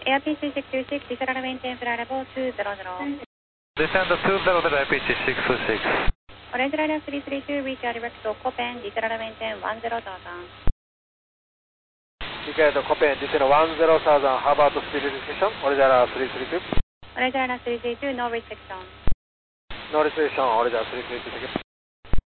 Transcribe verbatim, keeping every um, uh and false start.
Air P C six two six, Israel maintain flight level two zero zero. Descend to two zero zero, Air P C six two six. Orange Liner three three two, reach direct to Copen, Israel maintain one zero thousand. Declared Copen, descend one zero thousand, how about speed restriction? Orange Liner three three two. Orange Liner three three two, no restriction. No restriction, Orange Liner three three two.